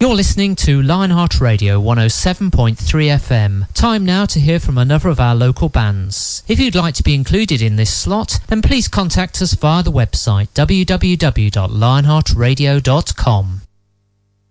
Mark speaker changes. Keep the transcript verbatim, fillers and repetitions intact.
Speaker 1: You're listening to Lionheart Radio one oh seven point three F M. Time now to hear from another of our local bands. If you'd like to be included in this slot, then please contact us via the website w w w dot lionheart radio dot com.